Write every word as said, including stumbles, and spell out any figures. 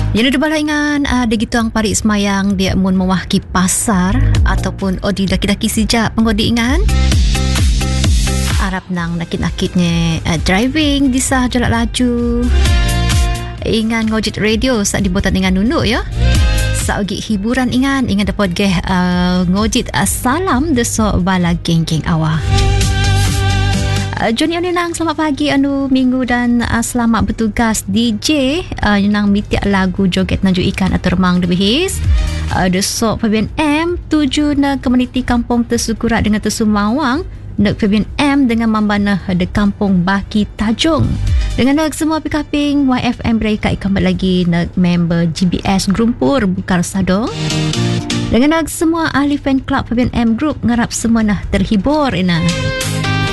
Yang ada bala ingan ada gitu ang parik semayang dia mun mewahki pasar ataupun odi laki-laki sejak penggodi ingan Arab nang nakit-nakitnya uh, driving di sah jalan laju ingan ngojit radio saat dibuatan dengan nunuk ya saogi hiburan ingan ingan dapat geh uh, ngojit uh, salam desok bala geng-geng awak. Uh, Johnny Onenang selamat pagi anu minggu dan uh, selamat bertugas D J uh, nang mitiak lagu joget naju ikan atau remang debihis uh, desok P B N M tuju na komuniti kampung tersukurat dengan tersumawang nak P B N M dengan membana de kampung Baki Tajung dengan nak semua pikaping Y F M mereka kembali lagi nak member G B S Grumpur Bukar Sadong dengan nak semua ahli fan club P B N M Group ngarap semua nah terhibur ina.